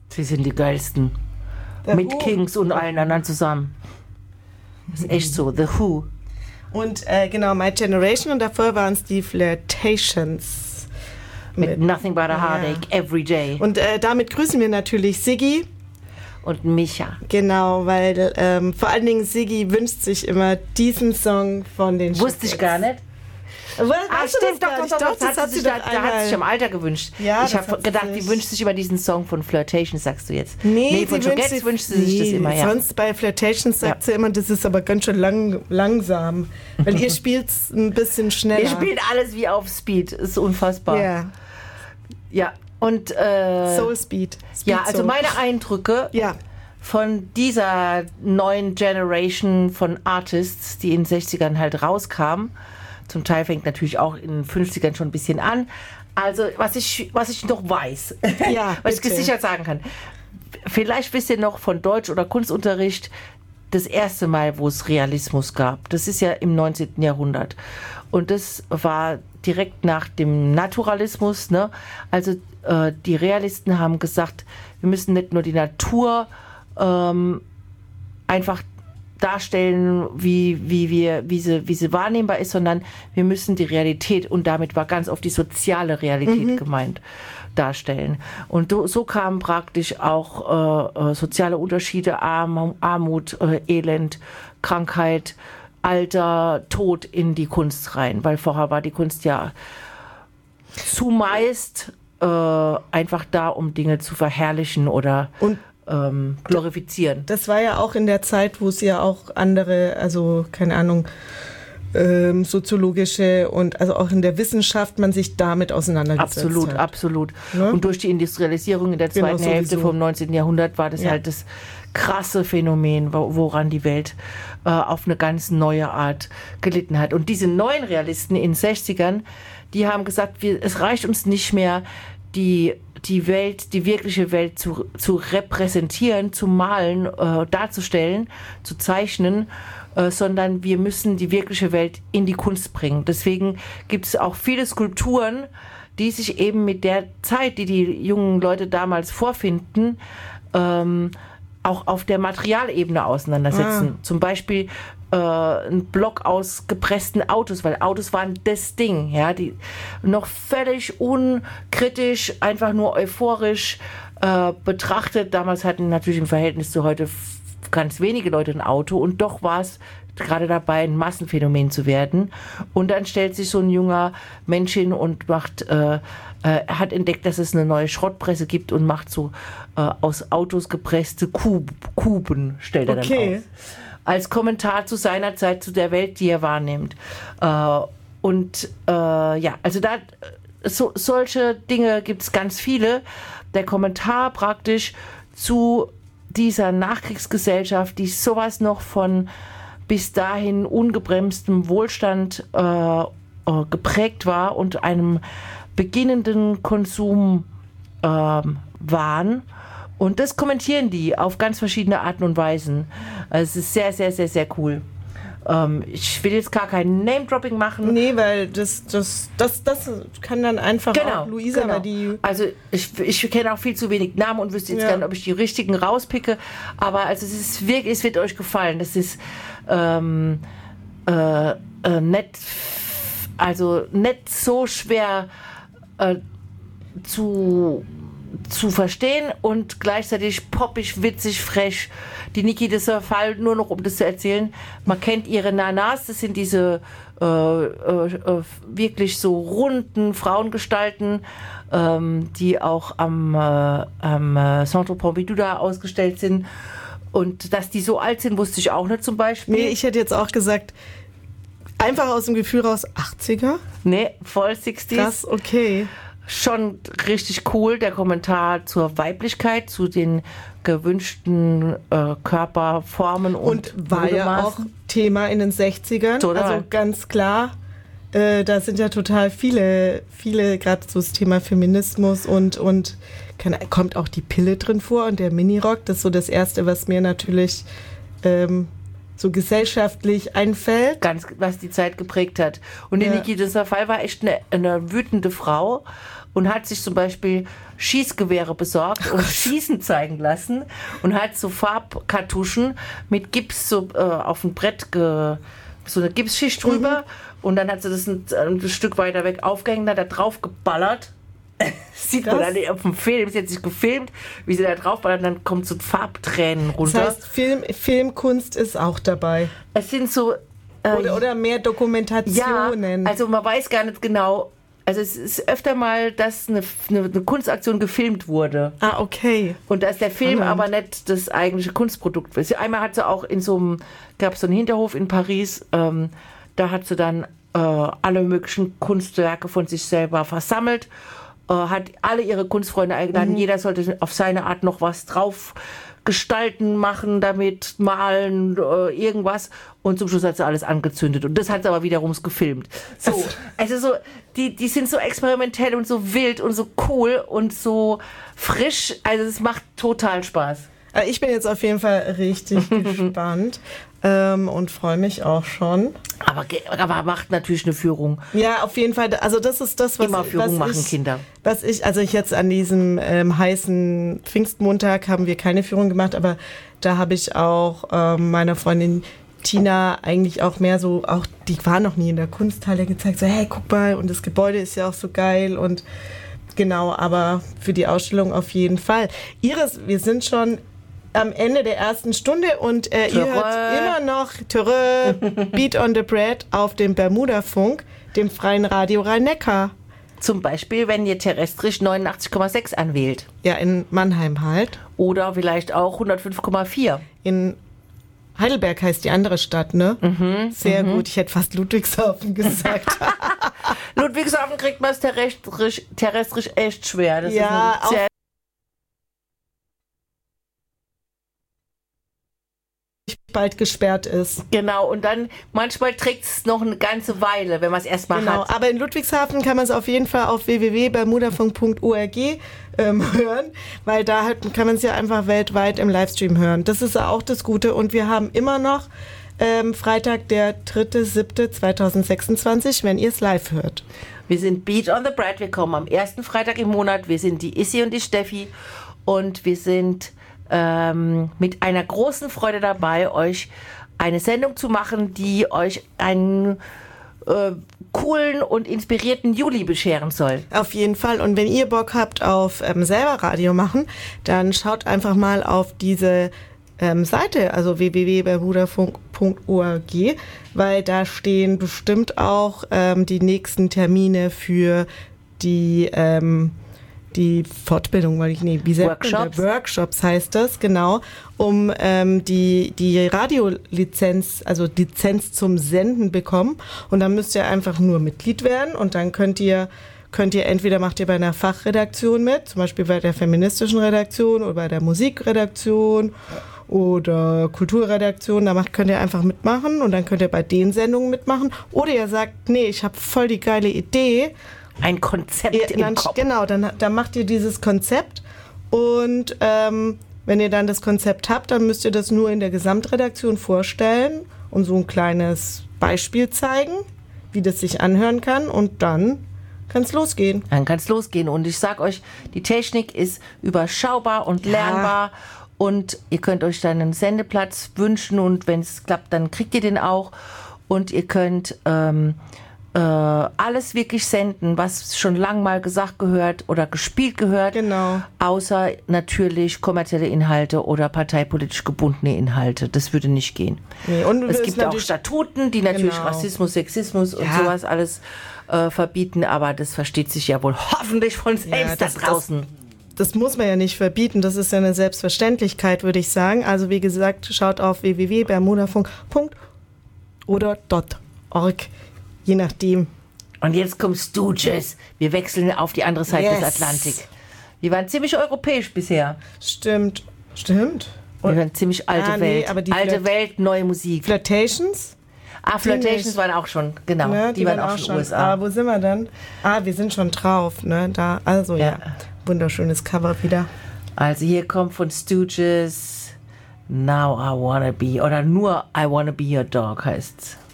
Sie sind die geilsten. The Mit Who. Kings und allen anderen zusammen. Das ist echt so. The Who. Und genau, My Generation und davor waren es die Flirtations. Mit Nothing But a Heartache Every Day. Und damit grüßen wir natürlich Siggi. Und Micha. Genau, weil vor allen Dingen Siggi wünscht sich immer diesen Song von den Wusste ich gar nicht. Stimmt, doch, das hat sie sich im Alter gewünscht. Ja, ich habe gedacht, die wünscht sich immer diesen Song von Flirtation, sagst du jetzt. Nee, von Jogettes wünscht sie sich das immer, ja. Sonst bei Flirtations sagt sie immer, das ist aber ganz schön langsam. Weil ihr spielt es ein bisschen schneller. Ihr spielt alles wie auf Speed, ist unfassbar. Ja. Ja, und Soul Speed. Ja, also meine Eindrücke von dieser neuen Generation von Artists, die in den 60ern halt rauskamen. Zum Teil fängt natürlich auch in den 50ern schon ein bisschen an. Also, was ich noch weiß, was ich sicher sagen kann. Vielleicht wisst ihr noch von Deutsch- oder Kunstunterricht das erste Mal, wo es Realismus gab. Das ist ja im 19. Jahrhundert. Und das war direkt nach dem Naturalismus. Ne? Also, die Realisten haben gesagt, wir müssen nicht nur die Natur einfach darstellen, wie sie wahrnehmbar ist, sondern wir müssen die Realität, und damit war ganz oft die soziale Realität gemeint, darstellen. Und so kamen praktisch auch soziale Unterschiede, Armut, Elend, Krankheit, Alter, Tod in die Kunst rein, weil vorher war die Kunst ja zumeist einfach da, um Dinge zu verherrlichen oder glorifizieren. Das war ja auch in der Zeit, wo es ja auch andere, also keine Ahnung, soziologische und also auch in der Wissenschaft man sich damit auseinandergesetzt hat. Absolut. Ja? Und durch die Industrialisierung in der zweiten Hälfte vom 19. Jahrhundert war das halt das krasse Phänomen, woran die Welt auf eine ganz neue Art gelitten hat. Und diese neuen Realisten in den 60ern, die haben gesagt, es reicht uns nicht mehr, die wirkliche Welt zu repräsentieren, zu malen, darzustellen, zu zeichnen, sondern wir müssen die wirkliche Welt in die Kunst bringen. Deswegen gibt es auch viele Skulpturen, die sich eben mit der Zeit, die jungen Leute damals vorfinden, auch auf der Materialebene auseinandersetzen. Zum Beispiel ein Block aus gepressten Autos, weil Autos waren das Ding, ja, die noch völlig unkritisch, einfach nur euphorisch betrachtet. Damals hatten natürlich im Verhältnis zu heute ganz wenige Leute ein Auto, und doch war es gerade dabei, ein Massenphänomen zu werden. Und dann stellt sich so ein junger Mensch hin und hat entdeckt, dass es eine neue Schrottpresse gibt, und macht so aus Autos gepresste Kuben, stellt er dann aus. Als Kommentar zu seiner Zeit, zu der Welt, die er wahrnimmt. Also solche Dinge gibt es ganz viele. Der Kommentar praktisch zu dieser Nachkriegsgesellschaft, die sowas noch von bis dahin ungebremstem Wohlstand geprägt war und einem beginnenden Konsum waren. Und das kommentieren die auf ganz verschiedene Arten und Weisen. Also es ist sehr, sehr, sehr, sehr cool. Ich will jetzt gar kein Name-Dropping machen. Nee, weil das kann dann einfach auch Luisa, weil die... Also ich kenne auch viel zu wenig Namen und wüsste jetzt gar nicht, ob ich die richtigen rauspicke. Aber also es ist wirklich, es wird euch gefallen. Das ist nicht so schwer zu verstehen und gleichzeitig poppig, witzig, frech. Die Niki, das ist der Fall, nur noch um das zu erzählen. Man kennt ihre Nanas, das sind diese wirklich so runden Frauengestalten, die auch am Centre Pompidou da ausgestellt sind. Und dass die so alt sind, wusste ich auch nicht zum Beispiel. Nee, ich hätte jetzt auch gesagt, einfach aus dem Gefühl raus, 80er? Nee, voll 60s. Krass, okay. Schon richtig cool, der Kommentar zur Weiblichkeit, zu den gewünschten Körperformen und war ja auch Thema in den 60ern. Total. Also ganz klar, da sind ja total viele gerade so das Thema Feminismus und kommt auch die Pille drin vor und der Minirock. Das ist so das Erste, was mir natürlich so gesellschaftlich einfällt. Ganz, was die Zeit geprägt hat. Und die Niki, dieser Fall war echt eine wütende Frau. und hat sich zum Beispiel Schießgewehre besorgt und Schießen zeigen lassen und hat so Farbkartuschen mit Gips so auf ein Brett so eine Gipsschicht drüber und dann hat sie das ein Stück weiter weg aufgehängt, hat da drauf geballert. Sieht man dann auf dem Film, sie hat sich gefilmt, wie sie da drauf ballert, dann kommt so Farbtränen runter. Das heißt, Filmkunst ist auch dabei. Es sind so oder mehr Dokumentationen. Ja, also man weiß gar nicht genau. Also es ist öfter mal, dass eine Kunstaktion gefilmt wurde. Ah, okay. Und dass der Film aber nicht das eigentliche Kunstprodukt ist. Einmal hat sie auch gab es so einen Hinterhof in Paris, da hat sie dann alle möglichen Kunstwerke von sich selber versammelt, hat alle ihre Kunstfreunde eingeladen, jeder sollte auf seine Art noch was drauf gestalten, machen damit, malen, irgendwas. Und zum Schluss hat sie alles angezündet. Und das hat sie aber wiederum gefilmt. So, also so, die sind so experimentell und so wild und so cool und so frisch. Also es macht total Spaß. Ich bin jetzt auf jeden Fall richtig gespannt und freue mich auch schon. Aber macht natürlich eine Führung. Ja, auf jeden Fall. Also das ist das, was immer Führung machen Kinder. Also ich jetzt an diesem heißen Pfingstmontag haben wir keine Führung gemacht, aber da habe ich auch meiner Freundin Tina eigentlich auch mehr so, auch die war noch nie in der Kunsthalle, gezeigt, so hey, guck mal, und das Gebäude ist ja auch so geil und genau, aber für die Ausstellung auf jeden Fall. Iris, wir sind schon am Ende der ersten Stunde und ihr hört immer noch Beat on the Bread auf dem Bermuda-Funk, dem freien Radio Rhein-Neckar. Zum Beispiel, wenn ihr terrestrisch 89,6 anwählt. Ja, in Mannheim halt. Oder vielleicht auch 105,4. In Heidelberg heißt die andere Stadt, ne? Sehr gut. Ich hätte fast Ludwigshafen gesagt. Ludwigshafen kriegt man es terrestrisch echt schwer. Das ja, ist bald gesperrt ist. Genau, und dann manchmal trägt es noch eine ganze Weile, wenn man es erstmal hat. Aber in Ludwigshafen kann man es auf jeden Fall auf www.bermudafunk.org hören, weil da kann man es ja einfach weltweit im Livestream hören. Das ist auch das Gute und wir haben immer noch Freitag, der 3.7.2026, wenn ihr es live hört. Wir sind Beat on the Bread, wir kommen am ersten Freitag im Monat, wir sind die Issi und die Steffi und wir sind mit einer großen Freude dabei, euch eine Sendung zu machen, die euch einen coolen und inspirierten Juli bescheren soll. Auf jeden Fall. Und wenn ihr Bock habt auf selber Radio machen, dann schaut einfach mal auf diese Seite, also www.bermudafunk.org, weil da stehen bestimmt auch die nächsten Termine für die Fortbildung, Workshops heißt das, genau, um die Radiolizenz, also Lizenz zum Senden bekommen. Und dann müsst ihr einfach nur Mitglied werden und dann könnt ihr entweder macht ihr bei einer Fachredaktion mit, zum Beispiel bei der feministischen Redaktion oder bei der Musikredaktion oder Kulturredaktion, könnt ihr einfach mitmachen und dann könnt ihr bei den Sendungen mitmachen. Oder ihr sagt, nee, ich habe voll die geile Idee, ein Konzept im Kopf. Genau, dann macht ihr dieses Konzept und wenn ihr dann das Konzept habt, dann müsst ihr das nur in der Gesamtredaktion vorstellen und so ein kleines Beispiel zeigen, wie das sich anhören kann und dann kann es losgehen. Dann kann es losgehen und ich sag euch, die Technik ist überschaubar und lernbar und ihr könnt euch dann einen Sendeplatz wünschen und wenn es klappt, dann kriegt ihr den auch und ihr könnt alles wirklich senden, was schon lang mal gesagt gehört oder gespielt gehört, genau. Außer natürlich kommerzielle Inhalte oder parteipolitisch gebundene Inhalte. Das würde nicht gehen. Nee, und es gibt auch Statuten, die natürlich Rassismus, Sexismus und sowas alles verbieten, aber das versteht sich ja wohl hoffentlich von selbst da draußen. Das muss man ja nicht verbieten, das ist ja eine Selbstverständlichkeit, würde ich sagen. Also wie gesagt, schaut auf www.bermudafunk.org oder .org. Je nachdem. Und jetzt kommt Stooges. Wir wechseln auf die andere Seite des Atlantik. Wir waren ziemlich europäisch bisher. Stimmt. Wir waren ziemlich alte Welt. Aber alte Welt, neue Musik. Flirtations? Flirtations waren auch schon, genau. Ne, die waren auch schon in den USA. Aber wo sind wir dann? Wir sind schon drauf, ne? Da, also ja. Wunderschönes Cover wieder. Also hier kommt von Stooges Now I Wanna Be, oder nur I Wanna Be Your Dog heißt's.